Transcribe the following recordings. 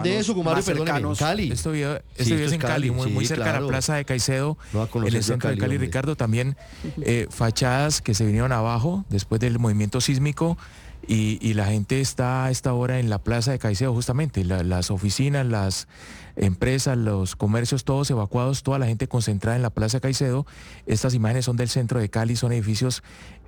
¿Dónde es Sucumario? más Perdóneme, en cercanos. Cali. Este video Sí, es esto en Cali, muy sí, cerca de claro. la Plaza de Caicedo, No va a conocer en el yo a centro de Cali, Cali, hombre. Ricardo. También fachadas que se vinieron abajo después del movimiento sísmico y la gente está a esta hora en la Plaza de Caicedo justamente. Las oficinas, las empresas, los comercios, todos evacuados, toda la gente concentrada en la Plaza de Caicedo. Estas imágenes son del centro de Cali, son edificios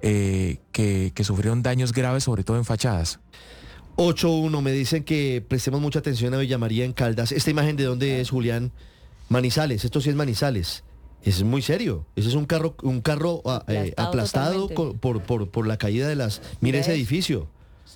que sufrieron daños graves, sobre todo en fachadas. 8-1, me dicen que prestemos mucha atención a Villa María en Caldas. ¿Esta imagen de dónde es, Julián? Manizales, esto sí es Manizales. Es muy serio. Ese es un carro aplastado por la caída de las... Mire ese edificio.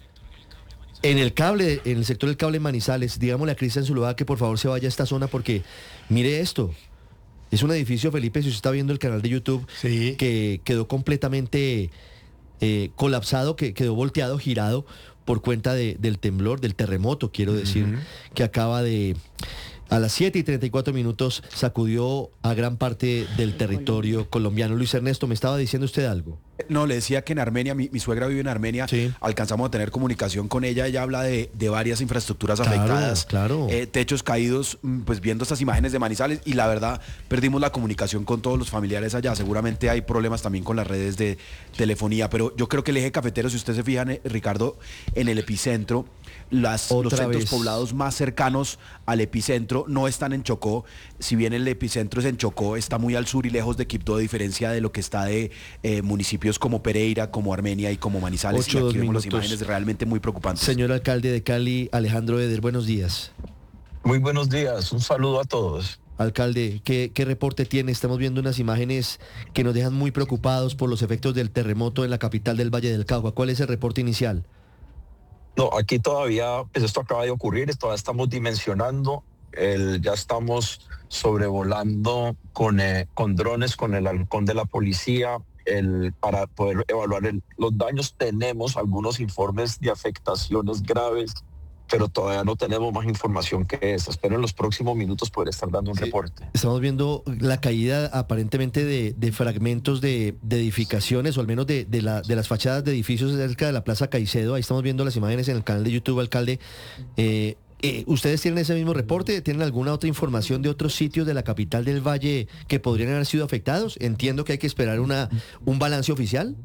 En el sector del cable en Manizales, digámosle a Cristian Zuluaga que por favor se vaya a esta zona porque mire esto. Es un edificio, Felipe, si usted está viendo el canal de YouTube, Sí. que quedó completamente colapsado, que quedó volteado, girado por cuenta del temblor, del terremoto, quiero decir, que acaba de... A las 7:34 sacudió a gran parte del territorio colombiano. Luis Ernesto, ¿me estaba diciendo usted algo? No, le decía que en Armenia, mi suegra vive en Armenia, Sí. alcanzamos a tener comunicación con ella habla de varias infraestructuras Claro, afectadas, claro. Techos caídos, pues viendo estas imágenes de Manizales y la verdad perdimos la comunicación con todos los familiares allá, seguramente hay problemas también con las redes de telefonía, pero yo creo que el eje cafetero, si usted se fija, Ricardo, en el epicentro, los centros poblados más cercanos al epicentro no están en Chocó, si bien el epicentro es en Chocó, está muy al sur y lejos de Quibdó, a diferencia de lo que está de municipios como Pereira, como Armenia y como Manizales. 8, y 2 aquí vemos las minutos. imágenes realmente muy preocupantes. Señor alcalde de Cali, Alejandro Eder, buenos días. Muy buenos días, un saludo a todos. Alcalde, ¿qué reporte tiene? Estamos viendo unas imágenes que nos dejan muy preocupados por los efectos del terremoto en la capital del Valle del Cauca. ¿Cuál es el reporte inicial? No, aquí todavía, pues esto acaba de ocurrir, todavía estamos dimensionando, ya estamos sobrevolando con drones, con el halcón de la policía, para poder evaluar los daños. Tenemos algunos informes de afectaciones graves, pero todavía no tenemos más información que esa. Espero en los próximos minutos poder estar dando un reporte. Estamos viendo la caída aparentemente de fragmentos de edificaciones, o al menos de las fachadas de edificios cerca de la Plaza Caicedo. Ahí estamos viendo las imágenes en el canal de YouTube, alcalde. ¿Ustedes tienen ese mismo reporte? ¿Tienen alguna otra información de otros sitios de la capital del Valle que podrían haber sido afectados? Entiendo que hay que esperar un balance oficial.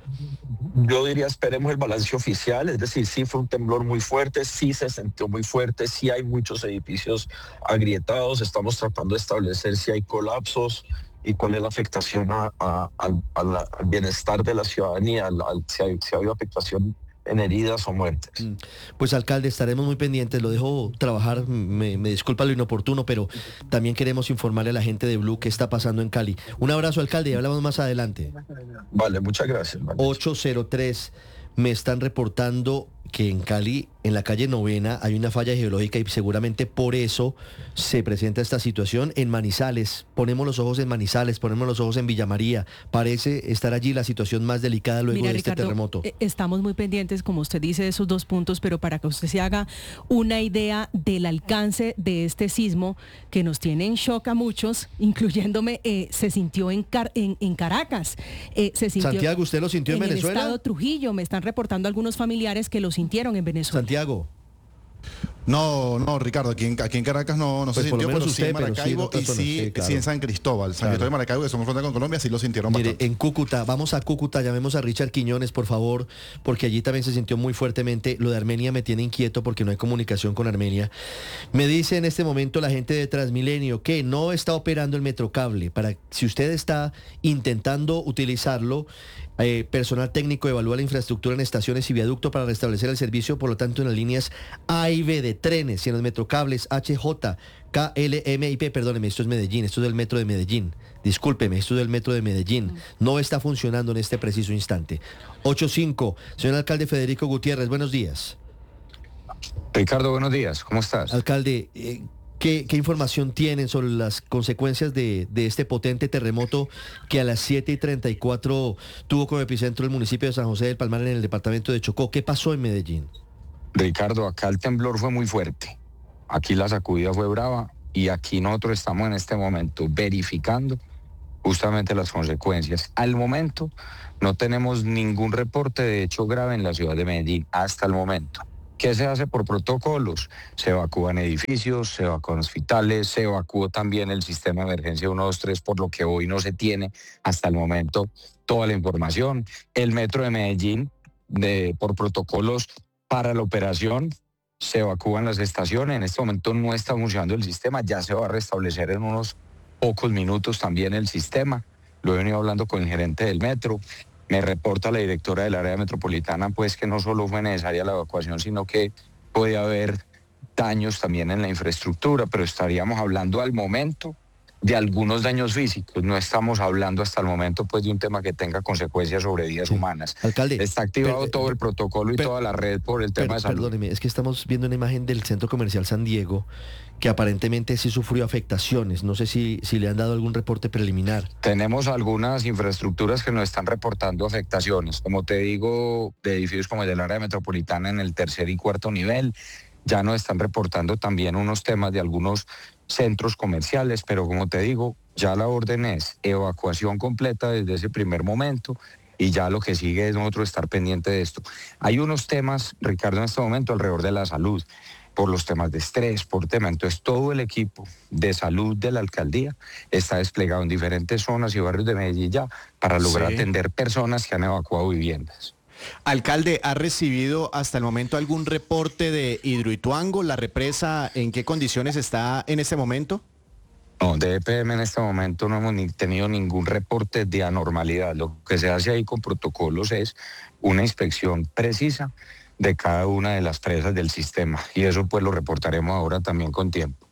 Yo diría, esperemos el balance oficial, es decir, sí fue un temblor muy fuerte, sí se sintió muy fuerte, sí hay muchos edificios agrietados, estamos tratando de establecer si hay colapsos y cuál es la afectación al bienestar de la ciudadanía, si ha habido afectación en heridas o muertes. Pues alcalde, estaremos muy pendientes, lo dejo trabajar, me disculpa lo inoportuno, pero también queremos informarle a la gente de Blue qué está pasando en Cali. Un abrazo, alcalde, y hablamos más adelante. Vale, muchas gracias. 803, me están reportando que en Cali, en la calle Novena, hay una falla geológica y seguramente por eso se presenta esta situación. En Manizales, ponemos los ojos en Manizales, ponemos los ojos en Villa María. Parece estar allí la situación más delicada luego de este terremoto. Estamos muy pendientes, como usted dice, de esos dos puntos, pero para que usted se haga una idea del alcance de este sismo que nos tiene en shock a muchos, incluyéndome, se sintió en Caracas. Se sintió Santiago, ¿usted lo sintió en Venezuela? En el estado Trujillo, me están reportando algunos familiares que lo sintieron en Venezuela. Santiago. No, Ricardo, aquí en Caracas no Pues se por lo sintió, menos pero usted, sí en pero sí en Maracaibo otras y zonas, sí, claro. sí en San Cristóbal. San Claro. Cristóbal y Maracaibo, que somos frontera con Colombia, sí lo sintieron Mire, bastante. en Cúcuta, vamos a Cúcuta, llamemos a Richard Quiñones, por favor, porque allí también se sintió muy fuertemente. Lo de Armenia me tiene inquieto porque no hay comunicación con Armenia. Me dice en este momento la gente de Transmilenio que no está operando el Metrocable. Si usted está intentando utilizarlo, personal técnico evalúa la infraestructura en estaciones y viaducto para restablecer el servicio, por lo tanto en las líneas A y B de trenes y en los metrocables HJ, KLM y P, perdóneme, esto es Medellín, esto es del metro de Medellín, discúlpeme, esto es del metro de Medellín, no está funcionando en este preciso instante. 8-5, señor alcalde Federico Gutiérrez, buenos días. Ricardo, buenos días, ¿cómo estás? Alcalde, ¿qué información tienen sobre las consecuencias de este potente terremoto que a las 7:34 tuvo como epicentro el municipio de San José del Palmar en el departamento de Chocó? ¿Qué pasó en Medellín? Ricardo, acá el temblor fue muy fuerte, aquí la sacudida fue brava y aquí nosotros estamos en este momento verificando justamente las consecuencias. Al momento no tenemos ningún reporte de hecho grave en la ciudad de Medellín, hasta el momento. ¿Qué se hace por protocolos? Se evacúan edificios, se evacúan hospitales, se evacuó también el sistema de emergencia 123, por lo que hoy no se tiene hasta el momento toda la información. El metro de Medellín, por protocolos para la operación, se evacúan las estaciones. En este momento no está funcionando el sistema, ya se va a restablecer en unos pocos minutos también el sistema. Lo he venido hablando con el gerente del metro. Me reporta la directora del área metropolitana, pues que no solo fue necesaria la evacuación, sino que podía haber daños también en la infraestructura, pero estaríamos hablando al momento de algunos daños físicos. No estamos hablando hasta el momento pues de un tema que tenga consecuencias sobre vidas humanas. Alcalde, está activado todo el protocolo y toda la red por el tema de salud. Perdóneme, es que estamos viendo una imagen del Centro Comercial San Diego que aparentemente sí sufrió afectaciones. No sé si le han dado algún reporte preliminar. Tenemos algunas infraestructuras que nos están reportando afectaciones. Como te digo, de edificios como el del área metropolitana en el tercer y cuarto nivel, ya nos están reportando también unos temas de algunos centros comerciales, pero como te digo, ya la orden es evacuación completa desde ese primer momento y ya lo que sigue es nosotros estar pendiente de esto. Hay unos temas, Ricardo, en este momento alrededor de la salud, por los temas de estrés, por temas. Entonces todo el equipo de salud de la alcaldía está desplegado en diferentes zonas y barrios de Medellín ya para lograr atender personas que han evacuado viviendas. Alcalde, ¿ha recibido hasta el momento algún reporte de Hidroituango? ¿La represa en qué condiciones está en este momento? No, de EPM en este momento no hemos tenido ningún reporte de anormalidad. Lo que se hace ahí con protocolos es una inspección precisa de cada una de las presas del sistema y eso pues lo reportaremos ahora también con tiempo.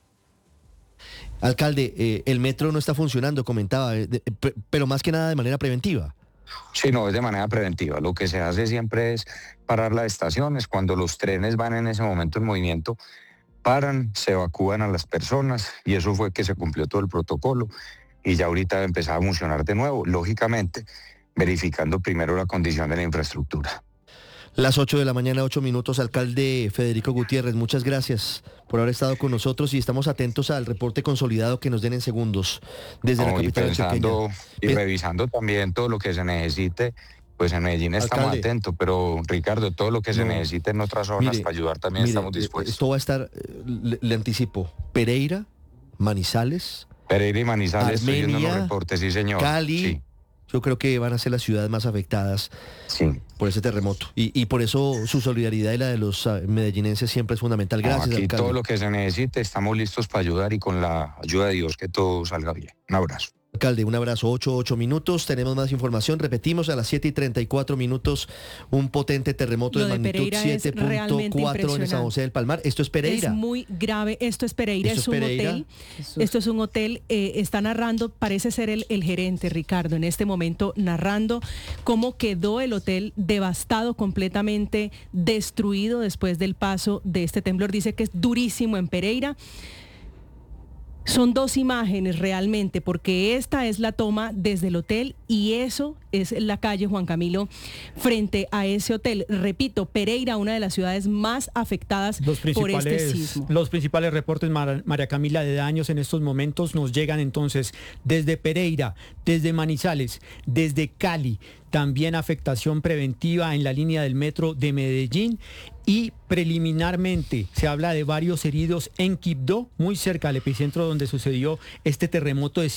Alcalde, el metro no está funcionando, comentaba, pero más que nada de manera preventiva. Sí, no, es de manera preventiva. Lo que se hace siempre es parar las estaciones. Cuando los trenes van en ese momento en movimiento, paran, se evacúan a las personas y eso fue que se cumplió todo el protocolo y ya ahorita empezaba a funcionar de nuevo, lógicamente verificando primero la condición de la infraestructura. Las 8 de la mañana, 8 minutos, alcalde Federico Gutiérrez, muchas gracias por haber estado con nosotros y estamos atentos al reporte consolidado que nos den en segundos desde la capital antioqueña. Y revisando también todo lo que se necesite, pues en Medellín estamos atentos, pero Ricardo, todo lo que se necesite en otras zonas para ayudar también estamos dispuestos. Esto va a estar, le anticipo, Pereira, Manizales. Pereira y Manizales, Armenia, estoy viendo los reportes, sí señor. Cali. Sí. Yo creo que van a ser las ciudades más afectadas por ese terremoto. Y por eso su solidaridad y la de los medellinenses siempre es fundamental. Gracias, aquí alcalde. Todo lo que se necesite, estamos listos para ayudar y con la ayuda de Dios que todo salga bien. Un abrazo. Alcalde, un abrazo, 8 minutos, tenemos más información, repetimos a las 7:34 minutos, un potente terremoto de magnitud 7.4 en San José del Palmar. Esto es Pereira. Es muy grave, esto es Pereira, es un hotel, esto es un hotel, está narrando, parece ser el gerente Ricardo, en este momento narrando cómo quedó el hotel devastado, completamente destruido después del paso de este temblor, dice que es durísimo en Pereira. Son dos imágenes realmente, porque esta es la toma desde el hotel y eso es la calle Juan Camilo frente a ese hotel. Repito, Pereira, una de las ciudades más afectadas por este sismo. Los principales reportes, María Camila, de daños en estos momentos nos llegan entonces desde Pereira, desde Manizales, desde Cali, también afectación preventiva en la línea del metro de Medellín y preliminarmente se habla de varios heridos en Quibdó, muy cerca al epicentro donde sucedió este terremoto de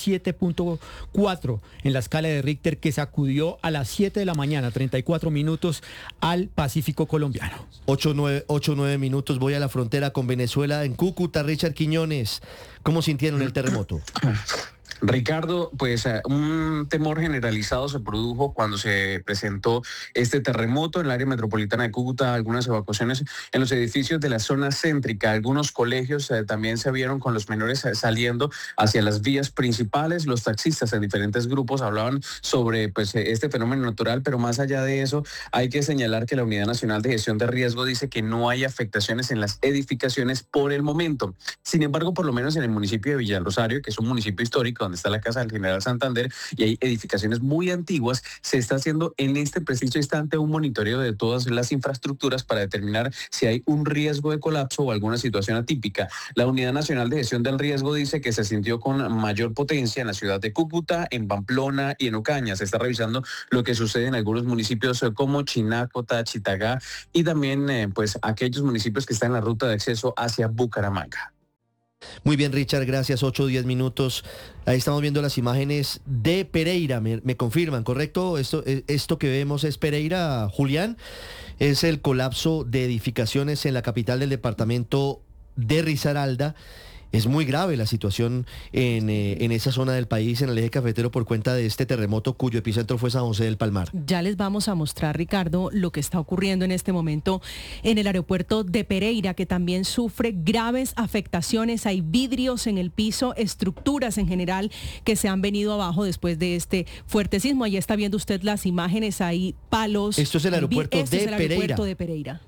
7.4 en la escala de Richter que sacudió a las 7 de la mañana, 34 minutos al Pacífico colombiano. 8-9 minutos, voy a la frontera con Venezuela, en Cúcuta. Richard Quiñones, ¿cómo sintieron el terremoto? Ricardo, pues un temor generalizado se produjo cuando se presentó este terremoto en el área metropolitana de Cúcuta, algunas evacuaciones en los edificios de la zona céntrica, algunos colegios también se vieron con los menores saliendo hacia las vías principales, los taxistas en diferentes grupos hablaban sobre pues este fenómeno natural, pero más allá de eso hay que señalar que la Unidad Nacional de Gestión de Riesgo dice que no hay afectaciones en las edificaciones por el momento. Sin embargo, por lo menos en el municipio de Villa Rosario, que es un municipio histórico donde está la casa del general Santander, y hay edificaciones muy antiguas. Se está haciendo en este preciso instante un monitoreo de todas las infraestructuras para determinar si hay un riesgo de colapso o alguna situación atípica. La Unidad Nacional de Gestión del Riesgo dice que se sintió con mayor potencia en la ciudad de Cúcuta, en Pamplona y en Ocaña. Se está revisando lo que sucede en algunos municipios como Chinácota, Chitagá y también pues aquellos municipios que están en la ruta de acceso hacia Bucaramanga. Muy bien, Richard, gracias. 8-10 minutos. Ahí estamos viendo las imágenes de Pereira. Me confirman, ¿correcto? Esto que vemos es Pereira, Julián. Es el colapso de edificaciones en la capital del departamento de Risaralda. Es muy grave la situación en esa zona del país, en el eje cafetero, por cuenta de este terremoto cuyo epicentro fue San José del Palmar. Ya les vamos a mostrar, Ricardo, lo que está ocurriendo en este momento en el aeropuerto de Pereira, que también sufre graves afectaciones. Hay vidrios en el piso, estructuras en general que se han venido abajo después de este fuerte sismo. Ahí está viendo usted las imágenes, hay palos. Esto es el aeropuerto de Pereira.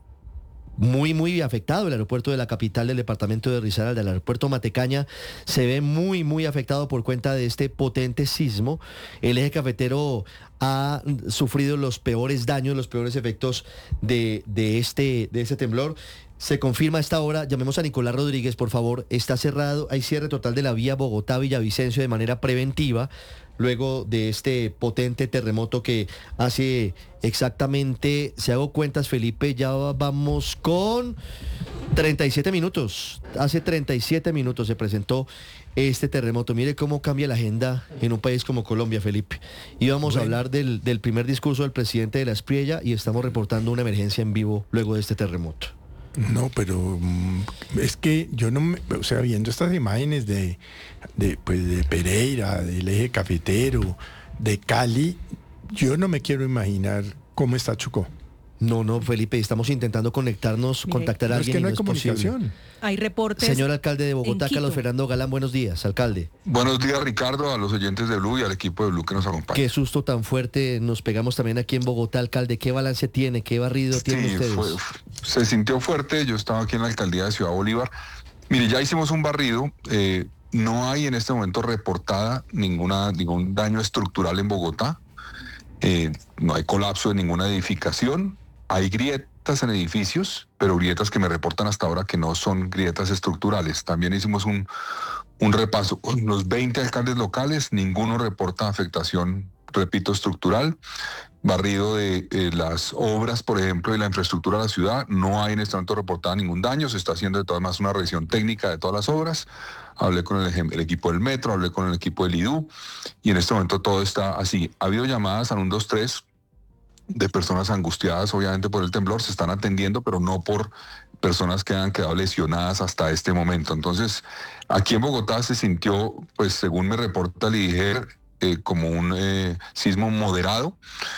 Muy afectado el aeropuerto de la capital del departamento de Risaralda. El aeropuerto Matecaña se ve muy afectado por cuenta de este potente sismo. El eje cafetero ha sufrido los peores daños, los peores efectos de este temblor. Se confirma a esta hora, llamemos a Nicolás Rodríguez, por favor. Está cerrado, hay cierre total de la vía Bogotá-Villavicencio de manera preventiva, luego de este potente terremoto que hace exactamente, si hago cuentas, Felipe, ya vamos con 37 minutos. Hace 37 minutos se presentó este terremoto. Mire cómo cambia la agenda en un país como Colombia, Felipe. Íbamos a hablar del primer discurso del presidente de la Espriella y estamos reportando una emergencia en vivo luego de este terremoto. No, pero es que yo no, o sea, viendo estas imágenes de Pereira, del eje cafetero, de Cali, yo no me quiero imaginar cómo está Chocó. No, Felipe, estamos intentando contactar a alguien. Es que no y hay comunicación. Posible. Hay reportes. Señor alcalde de Bogotá, Carlos Fernando Galán, buenos días, alcalde. Buenos días, Ricardo, a los oyentes de Blue y al equipo de Blue que nos acompaña. Qué susto tan fuerte nos pegamos también aquí en Bogotá, alcalde. ¿Qué balance tiene? ¿Qué barrido tienen ustedes? Se sintió fuerte. Yo estaba aquí en la alcaldía de Ciudad Bolívar. Mire, ya hicimos un barrido. No hay en este momento reportada ningún daño estructural en Bogotá. No hay colapso de ninguna edificación. Hay grietas en edificios, pero grietas que me reportan hasta ahora que no son grietas estructurales. También hicimos un repaso con los 20 alcaldes locales, ninguno reporta afectación, repito, estructural. Barrido de las obras, por ejemplo, y la infraestructura de la ciudad, no hay en este momento reportada ningún daño. Se está haciendo de todas maneras una revisión técnica de todas las obras. Hablé con el equipo del metro, hablé con el equipo del IDU, y en este momento todo está así. Ha habido llamadas al 123 de personas angustiadas, obviamente, por el temblor. Se están atendiendo, pero no por personas que han quedado lesionadas hasta este momento. Entonces, aquí en Bogotá se sintió, pues según me reporta el IDIGER, como un sismo moderado,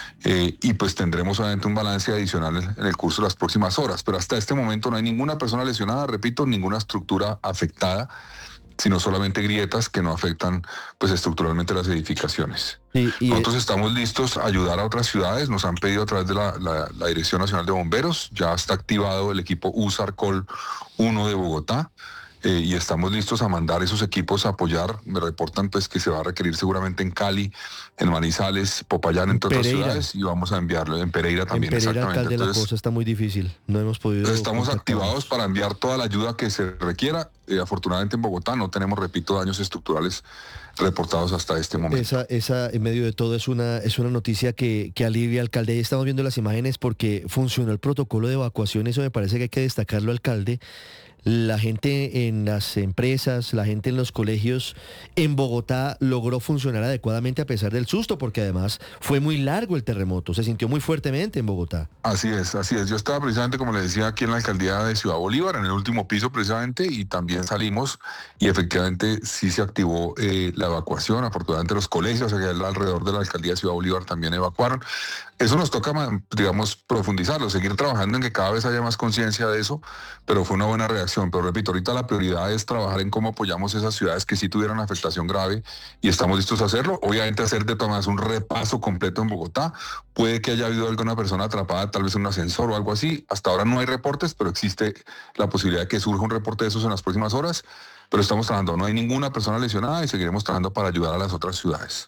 y pues tendremos obviamente un balance adicional en el curso de las próximas horas, pero hasta este momento no hay ninguna persona lesionada, repito, ninguna estructura afectada, sino solamente grietas que no afectan pues estructuralmente las edificaciones. Nosotros estamos listos a ayudar a otras ciudades. Nos han pedido a través de la Dirección Nacional de Bomberos, ya está activado el equipo USARCOL 1 de Bogotá, y estamos listos a mandar esos equipos a apoyar. Me reportan pues que se va a requerir seguramente en Cali, en Manizales, Popayán, entre otras ciudades, y vamos a enviarlo en Pereira también. En Pereira, alcalde, la cosa está muy difícil. No hemos podido. Estamos activados para enviar toda la ayuda que se requiera. Afortunadamente en Bogotá no tenemos, repito, daños estructurales reportados hasta este momento. Esa en medio de todo es una noticia que alivia, alcalde. Estamos viendo las imágenes porque funcionó el protocolo de evacuación. Eso me parece que hay que destacarlo, alcalde. La gente en las empresas, la gente en los colegios en Bogotá logró funcionar adecuadamente a pesar del susto, porque además fue muy largo el terremoto, se sintió muy fuertemente en Bogotá. Así es. Yo estaba precisamente, como le decía, aquí en la alcaldía de Ciudad Bolívar, en el último piso precisamente, y también salimos y efectivamente sí se activó la evacuación. Afortunadamente los colegios alrededor de la alcaldía de Ciudad Bolívar también evacuaron. Eso nos toca, digamos, profundizarlo, seguir trabajando en que cada vez haya más conciencia de eso, pero fue una buena reacción información, pero repito, ahorita la prioridad es trabajar en cómo apoyamos esas ciudades que sí tuvieron afectación grave y estamos listos a hacerlo. Obviamente hacer de todas maneras un repaso completo en Bogotá. Puede que haya habido alguna persona atrapada tal vez en un ascensor o algo así. Hasta ahora no hay reportes, pero existe la posibilidad de que surja un reporte de esos en las próximas horas. Pero estamos trabajando, no hay ninguna persona lesionada y seguiremos trabajando para ayudar a las otras ciudades.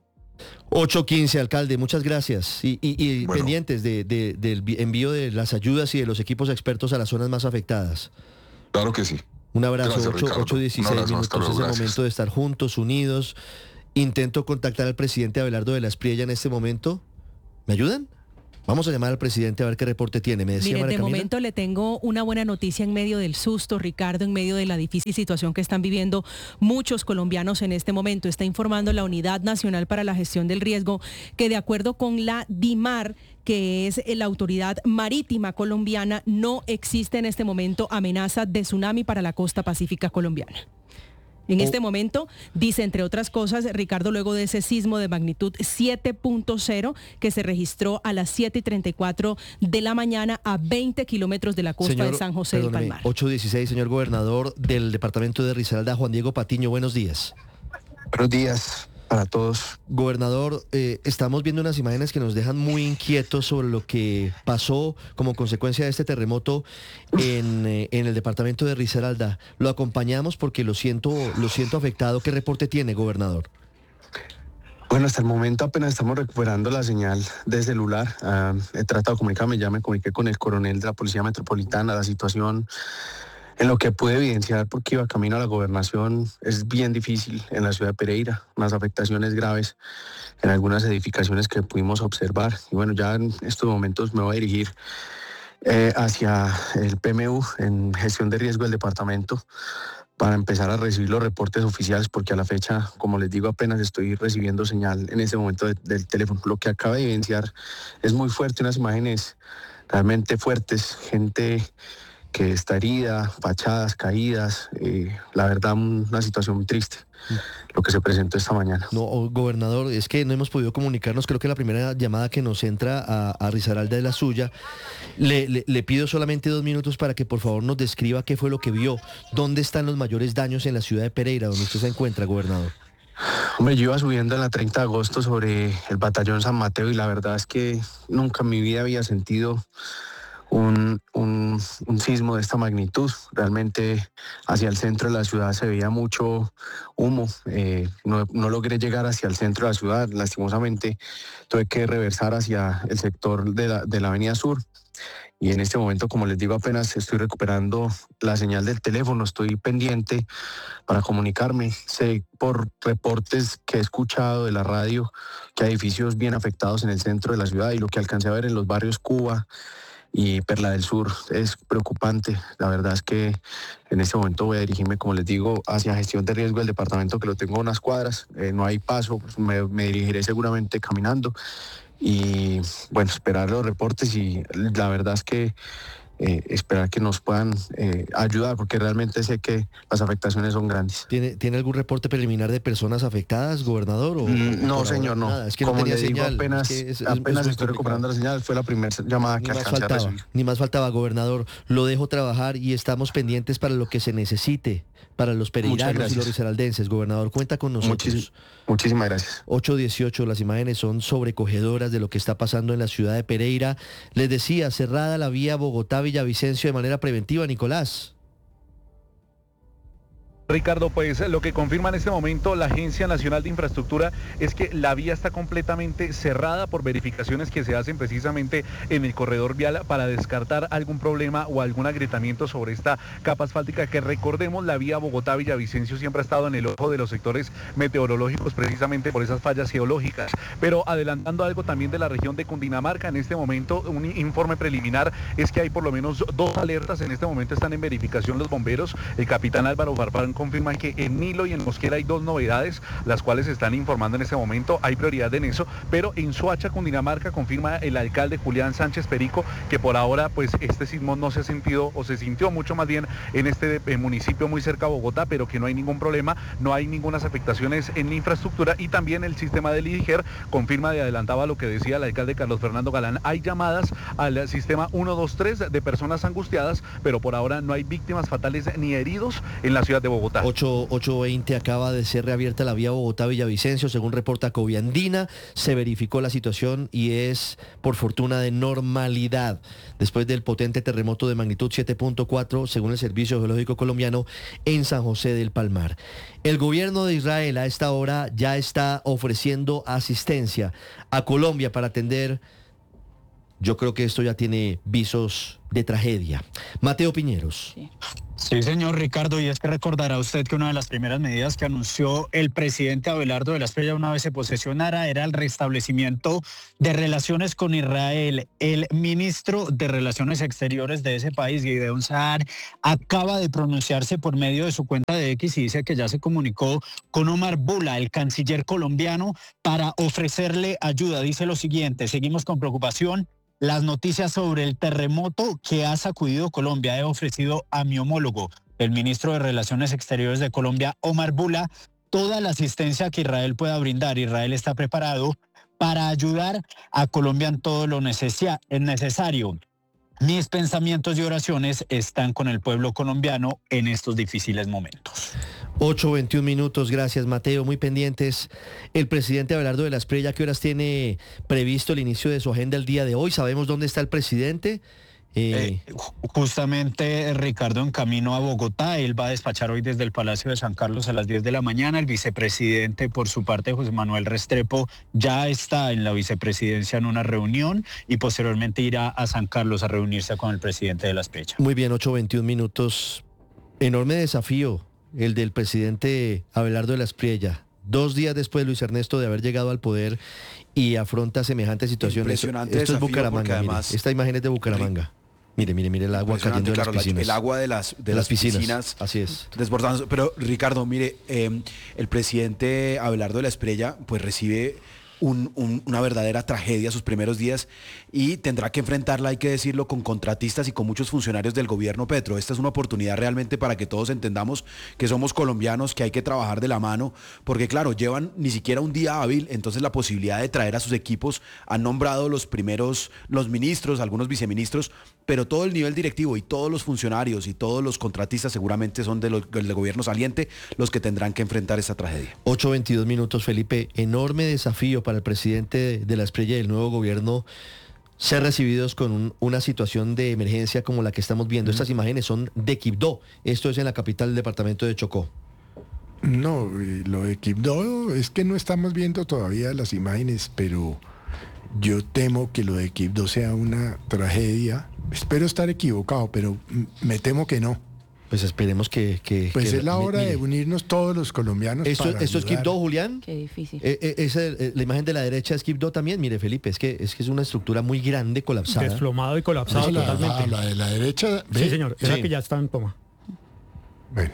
8:15, alcalde, muchas gracias. Y Bueno. pendientes del envío de las ayudas y de los equipos expertos a las zonas más afectadas. Claro que sí. Un abrazo, Gracias, Ricardo. 8:16 Un abrazo, minutos, hasta luego, es el gracias. momento de estar juntos, unidos. Intento contactar al presidente Abelardo de la Espriella en este momento. ¿Me ayudan? Vamos a llamar al presidente a ver qué reporte tiene. Me decía Mire, María de Camila. momento le tengo una buena noticia en medio del susto, Ricardo, en medio de la difícil situación que están viviendo muchos colombianos en este momento. Está informando la Unidad Nacional para la Gestión del Riesgo que de acuerdo con la DIMAR, que es la autoridad marítima colombiana, no existe en este momento amenaza de tsunami para la costa pacífica colombiana. En este momento, dice, entre otras cosas, Ricardo, luego de ese sismo de magnitud 7.0 que se registró a las 7:34 de la mañana a 20 kilómetros de la costa de San José del Palmar. 8:16, señor gobernador del departamento de Risaralda, Juan Diego Patiño, buenos días. Buenos días para todos. Gobernador, estamos viendo unas imágenes que nos dejan muy inquietos sobre lo que pasó como consecuencia de este terremoto en el departamento de Risaralda. Lo acompañamos porque lo siento afectado. ¿Qué reporte tiene, gobernador? Bueno, hasta el momento apenas estamos recuperando la señal de celular. He tratado de comunicarme, ya me comuniqué con el coronel de la Policía Metropolitana. La situación, en lo que pude evidenciar porque iba camino a la gobernación, es bien difícil en la ciudad de Pereira, unas afectaciones graves en algunas edificaciones que pudimos observar. Y bueno, ya en estos momentos me voy a dirigir hacia el PMU en gestión de riesgo del departamento para empezar a recibir los reportes oficiales, porque a la fecha, como les digo, apenas estoy recibiendo señal en ese momento del teléfono. Lo que acaba de evidenciar es muy fuerte, unas imágenes realmente fuertes, gente que está herida, fachadas caídas, la verdad una situación muy triste lo que se presentó esta mañana. No, gobernador, es que no hemos podido comunicarnos, creo que la primera llamada que nos entra a Risaralda es la suya. Le pido solamente 2 minutos para que por favor nos describa qué fue lo que vio, dónde están los mayores daños en la ciudad de Pereira, donde usted se encuentra, gobernador. Hombre, yo iba subiendo en la 30 de agosto sobre el batallón San Mateo y la verdad es que nunca en mi vida había sentido un sismo de esta magnitud. Realmente hacia el centro de la ciudad se veía mucho humo. No logré llegar hacia el centro de la ciudad. Lastimosamente tuve que reversar hacia el sector de la avenida Sur. Y en este momento, como les digo, apenas estoy recuperando la señal del teléfono, estoy pendiente para comunicarme. Sé por reportes que he escuchado de la radio que hay edificios bien afectados en el centro de la ciudad y lo que alcancé a ver en los barrios Cuba y Perla del Sur es preocupante. La verdad es que en este momento voy a dirigirme, como les digo, hacia gestión de riesgo del departamento, que lo tengo a unas cuadras. No hay paso, pues me dirigiré seguramente caminando y bueno, esperar los reportes y la verdad es que esperar que nos puedan ayudar, porque realmente sé que las afectaciones son grandes. ¿Tiene algún reporte preliminar de personas afectadas, gobernador? No, señor, no. Nada, es que como no tenía le digo, señal. apenas estoy recuperando la señal. Fue la primera llamada que alcancé a recibir. Ni más faltaba, gobernador. Lo dejo trabajar y estamos pendientes para lo que se necesite, para los pereiranos y los risaraldenses. Gobernador, cuenta con nosotros. Muchísimas gracias. 8:18, las imágenes son sobrecogedoras de lo que está pasando en la ciudad de Pereira. Les decía, cerrada la vía Bogotá-Villavicencio de manera preventiva, Nicolás. Ricardo, pues lo que confirma en este momento la Agencia Nacional de Infraestructura es que la vía está completamente cerrada por verificaciones que se hacen precisamente en el corredor vial para descartar algún problema o algún agrietamiento sobre esta capa asfáltica, que recordemos, la vía Bogotá-Villavicencio siempre ha estado en el ojo de los sectores meteorológicos precisamente por esas fallas geológicas. Pero adelantando algo también de la región de Cundinamarca, en este momento un informe preliminar es que hay por lo menos 2 alertas. En este momento están en verificación los bomberos. El capitán Álvaro Farfán confirman que en Nilo y en Mosquera hay 2 novedades, las cuales se están informando en este momento. Hay prioridad en eso, pero en Soacha, Cundinamarca, confirma el alcalde Julián Sánchez Perico que por ahora pues este sismo no se ha sentido, o se sintió mucho más bien en este municipio muy cerca a Bogotá, pero que no hay ningún problema, no hay ninguna afectaciones en la infraestructura. Y también el sistema del IDIGER confirma y adelantaba lo que decía el alcalde Carlos Fernando Galán. Hay llamadas al sistema 123 de personas angustiadas, pero por ahora no hay víctimas fatales ni heridos en la ciudad de Bogotá. 8:20 acaba de ser reabierta la vía Bogotá-Villavicencio, según reporta Coviandina. Se verificó la situación y es, por fortuna, de normalidad. Después del potente terremoto de magnitud 7.4, según el Servicio Geológico Colombiano, en San José del Palmar. El gobierno de Israel a esta hora ya está ofreciendo asistencia a Colombia para atender. Yo creo que esto ya tiene visos de tragedia. Mateo Piñeros. Sí, señor Ricardo, y es que recordará usted que una de las primeras medidas que anunció el presidente Abelardo de la Espriella una vez se posesionara era el restablecimiento de relaciones con Israel. El ministro de Relaciones Exteriores de ese país, Gideon Saar, acaba de pronunciarse por medio de su cuenta de X y dice que ya se comunicó con Omar Bula, el canciller colombiano, para ofrecerle ayuda. Dice lo siguiente: seguimos con preocupación las noticias sobre el terremoto que ha sacudido Colombia. He ofrecido a mi homólogo, el ministro de Relaciones Exteriores de Colombia, Omar Bula, toda la asistencia que Israel pueda brindar. Israel está preparado para ayudar a Colombia en todo lo necesario. Mis pensamientos y oraciones están con el pueblo colombiano en estos difíciles momentos. 8:21, gracias Mateo, muy pendientes. El presidente Abelardo de la Espriella, ¿qué horas tiene previsto el inicio de su agenda el día de hoy? ¿Sabemos dónde está el presidente? Justamente, Ricardo, en camino a Bogotá. Él va a despachar hoy desde el Palacio de San Carlos a las 10 de la mañana. El vicepresidente, por su parte, José Manuel Restrepo, ya está en la vicepresidencia en una reunión y posteriormente irá a San Carlos a reunirse con el presidente de la Espriella. Muy bien, 8:21. Enorme desafío el del presidente Abelardo de la Espriella. 2 días después, Luis Ernesto, de haber llegado al poder, y afronta semejante situación. Impresionante. Esto es Bucaramanga, además, mire. Esta imagen es de Bucaramanga. Mire el agua cayendo de las piscinas. El agua de las piscinas. Así es. Desbordándose. Pero, Ricardo, mire, el presidente Abelardo de la Espriella pues recibe una verdadera tragedia sus primeros días y tendrá que enfrentarla, hay que decirlo, con contratistas y con muchos funcionarios del gobierno Petro. Esta es una oportunidad realmente para que todos entendamos que somos colombianos, que hay que trabajar de la mano, porque claro, llevan ni siquiera un día hábil, entonces la posibilidad de traer a sus equipos, han nombrado los ministros, algunos viceministros, pero todo el nivel directivo y todos los funcionarios y todos los contratistas seguramente son del gobierno saliente los que tendrán que enfrentar esta tragedia. 8:22, Felipe. Enorme desafío para el presidente de la Espriella y el nuevo gobierno ser recibidos con una situación de emergencia como la que estamos viendo. Estas imágenes son de Quibdó. Esto es en la capital del departamento de Chocó. No, lo de Quibdó es que no estamos viendo todavía las imágenes, pero yo temo que lo de Quibdó sea una tragedia. Espero estar equivocado, pero me temo que no. Pues esperemos que pues es la hora de unirnos todos los colombianos. ¿Esto es Quibdó, Julián? Qué difícil. La imagen de la derecha es Quibdó también. Mire, Felipe, es que es una estructura muy grande, colapsada. Desplomado y colapsado totalmente. La de la derecha. Sí, señor, esa que ya está en toma. Bueno.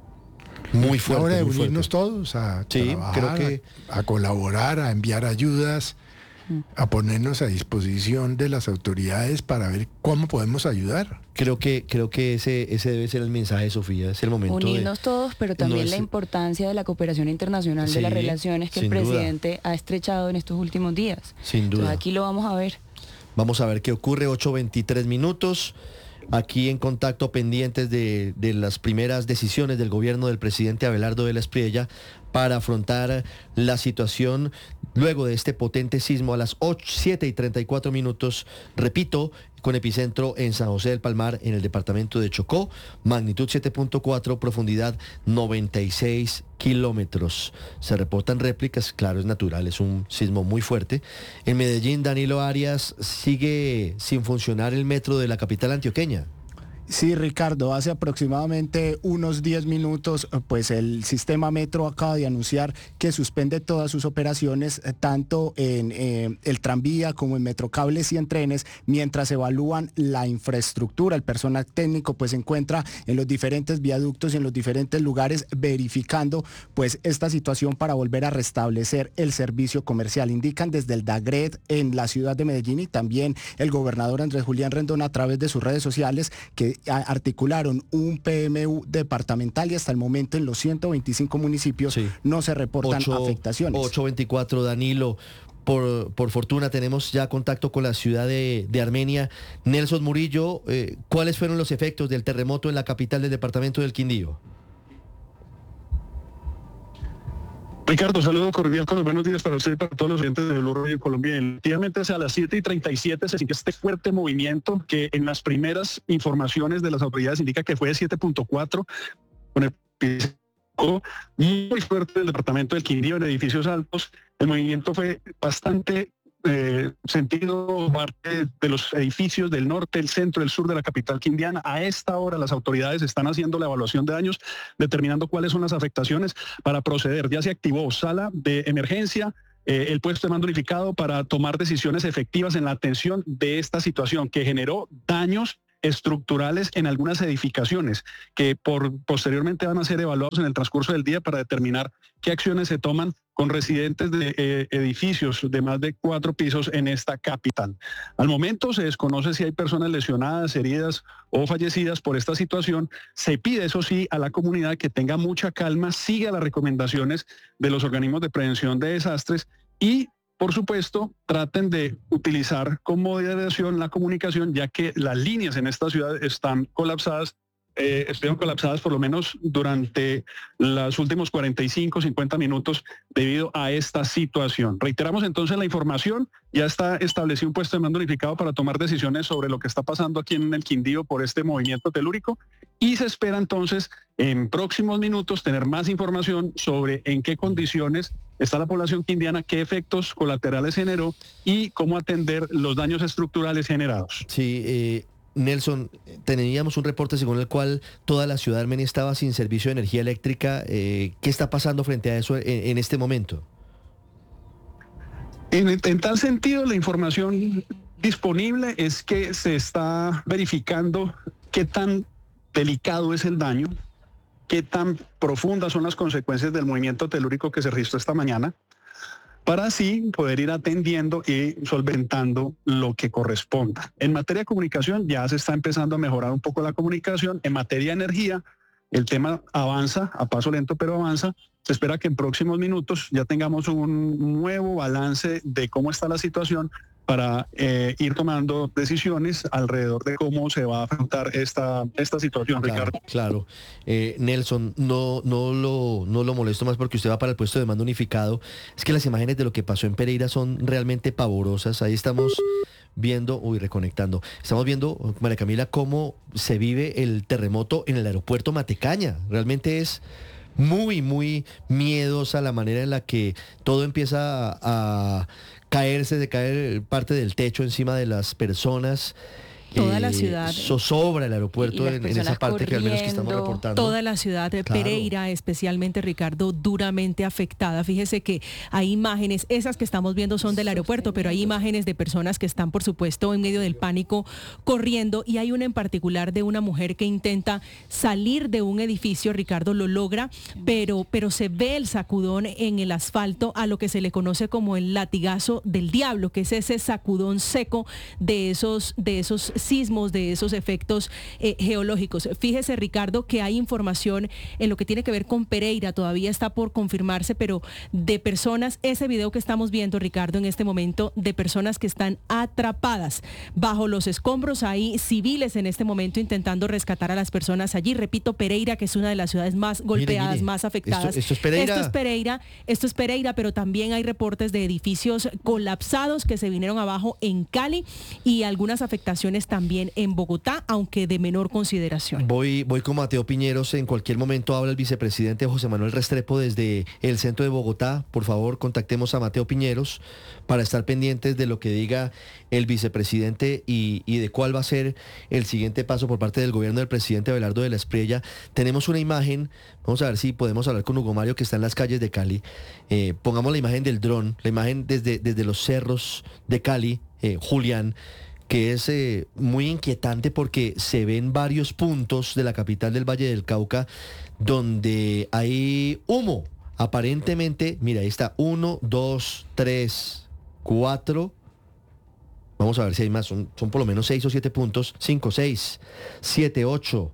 Muy fuerte. Ahora de unirnos todos a trabajar, a colaborar, a enviar ayudas, a ponernos a disposición de las autoridades para ver cómo podemos ayudar. Creo que ese debe ser el mensaje, Sofía. Es el momento unirnos todos, pero también la importancia de la cooperación internacional, de las relaciones que el presidente ha estrechado en estos últimos días. Sin duda. Entonces, aquí lo vamos a ver. Vamos a ver qué ocurre. 8:23. Aquí en contacto, pendientes de las primeras decisiones del gobierno del presidente Abelardo de la Espriella para afrontar la situación luego de este potente sismo a las 7:34. Repito, con epicentro en San José del Palmar, en el departamento de Chocó, magnitud 7.4, profundidad 96 kilómetros. Se reportan réplicas, claro, es natural, es un sismo muy fuerte. En Medellín, Danilo Arias, sigue sin funcionar el metro de la capital antioqueña. Sí, Ricardo, hace aproximadamente unos 10 minutos, pues el sistema Metro acaba de anunciar que suspende todas sus operaciones, tanto en el tranvía como en Metrocables y en trenes, mientras evalúan la infraestructura. El personal técnico pues se encuentra en los diferentes viaductos y en los diferentes lugares verificando pues esta situación para volver a restablecer el servicio comercial. Indican desde el DAGRED en la ciudad de Medellín y también el gobernador Andrés Julián Rendón a través de sus redes sociales que articularon un PMU departamental y hasta el momento en los 125 municipios no se reportan afectaciones. 824, Danilo. Por fortuna tenemos ya contacto con la ciudad de Armenia. Nelson Murillo, ¿cuáles fueron los efectos del terremoto en la capital del departamento del Quindío? Ricardo, saludo cordial con los buenos días para usted y para todos los oyentes de Blue Radio Colombia. Efectivamente, a las 7:37 se sintió este fuerte movimiento que en las primeras informaciones de las autoridades indica que fue de 7.4, con el piso muy fuerte del departamento del Quindío en edificios altos. El movimiento fue bastante sentido parte de los edificios del norte, el centro, el sur de la capital quindiana. A esta hora las autoridades están haciendo la evaluación de daños, determinando cuáles son las afectaciones para proceder. Ya se activó sala de emergencia, el puesto de mando unificado para tomar decisiones efectivas en la atención de esta situación que generó daños estructurales en algunas edificaciones que posteriormente van a ser evaluados en el transcurso del día para determinar qué acciones se toman con residentes de edificios de más de 4 pisos en esta capital. Al momento se desconoce si hay personas lesionadas, heridas o fallecidas por esta situación. Se pide, eso sí, a la comunidad que tenga mucha calma, siga las recomendaciones de los organismos de prevención de desastres y por supuesto, traten de utilizar con moderación la comunicación, ya que las líneas en esta ciudad están colapsadas, estuvieron colapsadas por lo menos durante los últimos 45, 50 minutos debido a esta situación. Reiteramos entonces la información, ya está establecido un puesto de mando unificado para tomar decisiones sobre lo que está pasando aquí en el Quindío por este movimiento telúrico y se espera entonces en próximos minutos tener más información sobre en qué condiciones está la población quindiana, qué efectos colaterales generó y cómo atender los daños estructurales generados. Sí, Nelson, teníamos un reporte según el cual toda la ciudad de Armenia estaba sin servicio de energía eléctrica. ¿Qué está pasando frente a eso en este momento? En tal sentido, la información disponible es que se está verificando qué tan delicado es el daño, qué tan profundas son las consecuencias del movimiento telúrico que se registró esta mañana, para así poder ir atendiendo y solventando lo que corresponda. En materia de comunicación ya se está empezando a mejorar un poco la comunicación. En materia de energía, el tema avanza, a paso lento pero avanza. Se espera que en próximos minutos ya tengamos un nuevo balance de cómo está la situación para ir tomando decisiones alrededor de cómo se va a afrontar esta situación, claro, Ricardo. Claro. Nelson, no lo molesto más porque usted va para el puesto de mando unificado. Es que las imágenes de lo que pasó en Pereira son realmente pavorosas. Ahí estamos viendo, reconectando. Estamos viendo, María Camila, cómo se vive el terremoto en el aeropuerto Matecaña. Realmente es muy, muy miedosa la manera en la que todo empieza a caerse, caer parte del techo encima de las personas. Toda la ciudad. Zozobra el aeropuerto en esa parte que al menos que estamos reportando. Toda la ciudad de Pereira, especialmente, Ricardo, duramente afectada. Fíjese que hay imágenes, esas que estamos viendo son del aeropuerto, pero hay imágenes de personas que están, por supuesto, en medio del pánico, corriendo. Y hay una en particular de una mujer que intenta salir de un edificio, Ricardo, lo logra, pero se ve el sacudón en el asfalto a lo que se le conoce como el latigazo del diablo, que es ese sacudón seco de esos sismos, de esos efectos geológicos. Fíjese, Ricardo, que hay información en lo que tiene que ver con Pereira, todavía está por confirmarse, pero de personas, ese video que estamos viendo, Ricardo, en este momento, de personas que están atrapadas bajo los escombros. Hay civiles en este momento intentando rescatar a las personas allí. Repito, Pereira, que es una de las ciudades más golpeadas, más afectadas. Esto es Pereira. Esto es Pereira, pero también hay reportes de edificios colapsados que se vinieron abajo en Cali y algunas afectaciones también en Bogotá, aunque de menor consideración. Voy con Mateo Piñeros. En cualquier momento habla el vicepresidente José Manuel Restrepo desde el centro de Bogotá. Por favor, contactemos a Mateo Piñeros para estar pendientes de lo que diga el vicepresidente y de cuál va a ser el siguiente paso por parte del gobierno del presidente Abelardo de la Espriella. Tenemos una imagen, vamos a ver si podemos hablar con Hugo Mario, que está en las calles de Cali. Pongamos la imagen del dron, la imagen desde los cerros de Cali, Julián, que es muy inquietante porque se ven varios puntos de la capital del Valle del Cauca donde hay humo. Aparentemente, mira, ahí está 1, 2, 3, 4. Vamos a ver si hay más. Son por lo menos 6 o 7 puntos. 5, 6, 7, 8,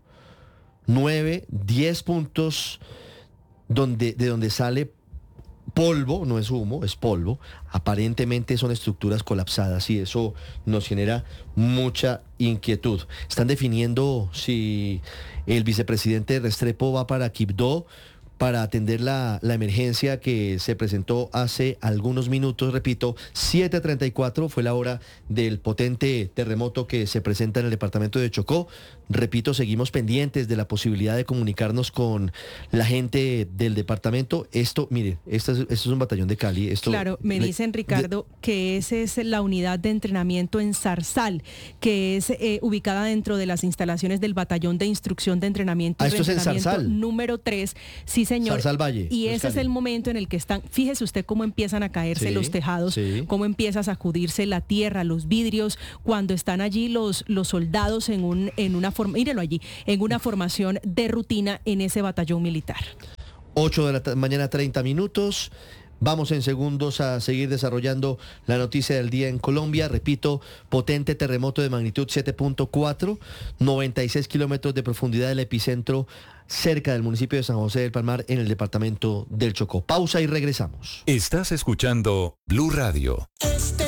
9, 10 puntos de donde sale polvo, no es humo, es polvo. Aparentemente son estructuras colapsadas y eso nos genera mucha inquietud. Están definiendo si el vicepresidente Restrepo va para Quibdó para atender la emergencia que se presentó hace algunos minutos. Repito, 7:34 fue la hora del potente terremoto que se presenta en el departamento de Chocó. Repito, seguimos pendientes de la posibilidad de comunicarnos con la gente del departamento. Esto, mire, esto es un batallón de Cali. Claro, me dicen, Ricardo, que esa es la unidad de entrenamiento en Zarzal, que es ubicada dentro de las instalaciones del batallón de instrucción de entrenamiento y esto es en Zarzal. número 3. Sí, señor. Zarzal Valle. Y ese es el momento en el que están, fíjese usted cómo empiezan a caerse los tejados, cómo empieza a sacudirse la tierra, los vidrios, cuando están allí los soldados en una mírelo allí, en una formación de rutina en ese batallón militar. 8 de la mañana, 30 minutos. Vamos en segundos a seguir desarrollando la noticia del día en Colombia. Repito, potente terremoto de magnitud 7.4, 96 kilómetros de profundidad del epicentro cerca del municipio de San José del Palmar en el departamento del Chocó. Pausa y regresamos. Estás escuchando Blue Radio.